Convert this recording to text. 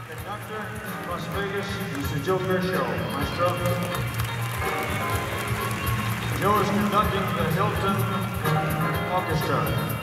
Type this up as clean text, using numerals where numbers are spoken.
Conductor, Las Vegas, Mr. Joe Kershaw. Maestro. Joe is conducting the Hilton Orchestra.